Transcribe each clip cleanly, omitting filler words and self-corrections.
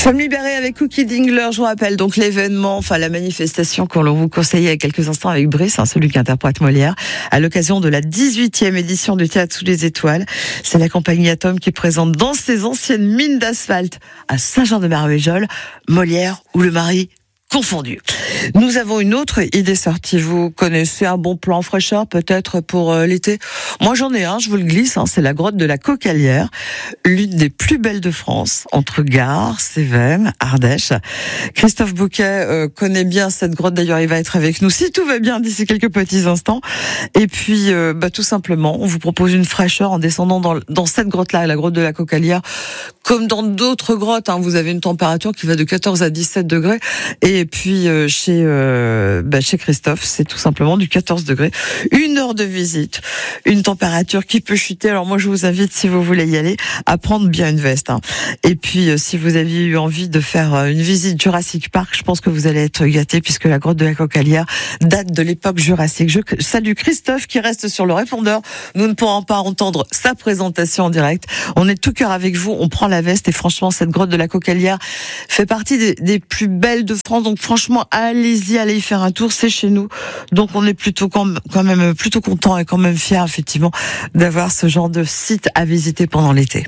Femme libérée avec Cookie Dingler, je vous rappelle donc l'événement, la manifestation qu'on vous conseillait il y a quelques instants avec Brice, celui qui interprète Molière, à l'occasion de la 18e édition du Théâtre sous les étoiles. C'est la compagnie Atom qui présente dans ses anciennes mines d'asphalte à Saint-Jean-de-Maréjol, Molière ou le mari confondu. Nous avons une autre idée sortie. Vous connaissez un bon plan fraîcheur peut-être pour l'été? Moi j'en ai un, je vous le glisse, c'est la grotte de la Cocalière, l'une des plus belles de France, entre Gare, Cévennes, Ardèche. Christophe Bouquet connaît bien cette grotte, d'ailleurs il va être avec nous si tout va bien d'ici quelques petits instants. Et puis tout simplement, on vous propose une fraîcheur en descendant dans cette grotte-là, la grotte de la Cocalière. Comme dans d'autres grottes, vous avez une température qui va de 14 à 17 degrés. Et puis chez Christophe, c'est tout simplement du 14 degrés. 1 heure de visite, une température qui peut chuter. Alors moi, je vous invite, si vous voulez y aller, à prendre bien une veste. Et puis, si vous aviez eu envie de faire une visite Jurassic Park, je pense que vous allez être gâtés puisque la grotte de la Cocalière date de l'époque jurassique. Je salue Christophe qui reste sur le répondeur. Nous ne pourrons pas entendre sa présentation en direct. On est de tout cœur avec vous. On prend la veste et franchement, cette grotte de la Cocalière fait partie des plus belles de France. Donc franchement, allez-y, allez y faire un tour, c'est chez nous. Donc on est plutôt quand même plutôt content et quand même fier effectivement d'avoir ce genre de site à visiter pendant l'été.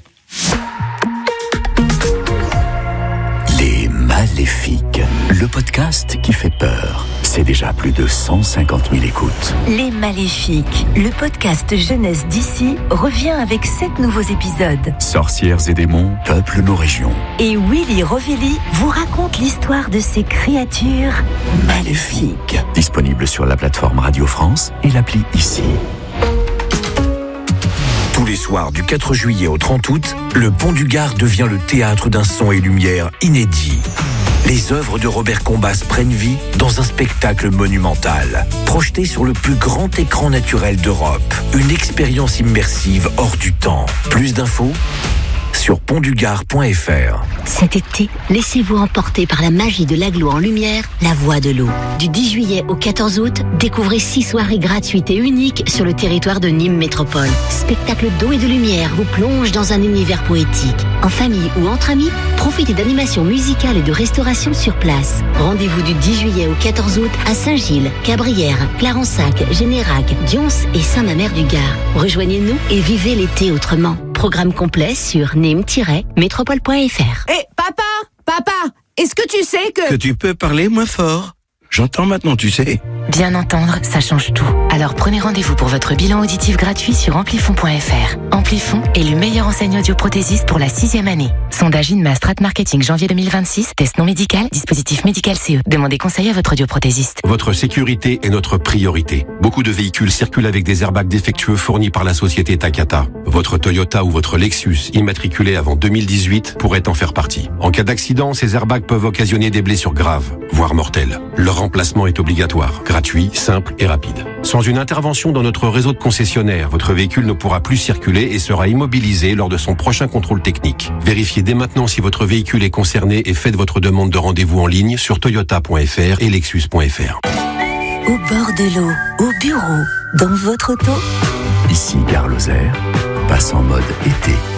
Les Maléfiques, le podcast qui fait peur. C'est déjà plus de 150 000 écoutes. Les Maléfiques, le podcast jeunesse d'ici, revient avec 7 nouveaux épisodes. Sorcières et démons peuplent nos régions. Et Willy Rovelli vous raconte l'histoire de ces créatures maléfiques. Disponible sur la plateforme Radio France et l'appli Ici. Tous les soirs du 4 juillet au 30 août, le Pont du Gard devient le théâtre d'un son et lumière inédit. Les œuvres de Robert Combas prennent vie dans un spectacle monumental, projeté sur le plus grand écran naturel d'Europe. Une expérience immersive hors du temps. Plus d'infos sur pontdugard.fr. Cet été, laissez-vous emporter par la magie de l'agglo en lumière, la Voix de l'eau. Du 10 juillet au 14 août, découvrez 6 soirées gratuites et uniques sur le territoire de Nîmes Métropole. Spectacle d'eau et de lumière vous plonge dans un univers poétique. En famille ou entre amis, profitez d'animations musicales et de restauration sur place. Rendez-vous du 10 juillet au 14 août à Saint-Gilles, Cabrières, Clarensac, Générac, Dions et Saint-Mamère-du-Gard. Rejoignez-nous et vivez l'été autrement. Programme complet sur nîmes-métropole.fr. Papa, est-ce que tu sais que tu peux parler moins fort? J'entends maintenant, tu sais. Bien entendre, ça change tout. Alors prenez rendez-vous pour votre bilan auditif gratuit sur amplifon.fr. Amplifon est le meilleur enseigne audioprothésiste pour la 6e année. Sondage INMA Strat Marketing janvier 2026, test non médical, dispositif médical CE. Demandez conseil à votre audioprothésiste. Votre sécurité est notre priorité. Beaucoup de véhicules circulent avec des airbags défectueux fournis par la société Takata. Votre Toyota ou votre Lexus, immatriculé avant 2018, pourrait en faire partie. En cas d'accident, ces airbags peuvent occasionner des blessures graves, voire mortelles. Leur remplacement est obligatoire, gratuit, simple et rapide. Sans une intervention dans notre réseau de concessionnaires, votre véhicule ne pourra plus circuler et sera immobilisé lors de son prochain contrôle technique. Vérifiez dès maintenant si votre véhicule est concerné et faites votre demande de rendez-vous en ligne sur toyota.fr et lexus.fr. Au bord de l'eau, au bureau, dans votre auto. Ici Gare Lozère, passe en mode été.